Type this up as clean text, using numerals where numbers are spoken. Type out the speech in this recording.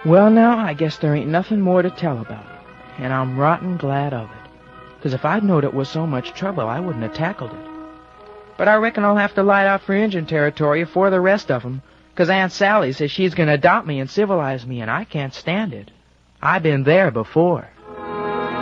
Well, now, I guess there ain't nothing more to tell about it, and I'm rotten glad of it. 'Cause if I'd knowed it was so much trouble, I wouldn't have tackled it. But I reckon I'll have to light out for Injun territory afore the rest of 'em, 'cause Aunt Sally says she's going to adopt me and civilize me, and I can't stand it. I've been there before.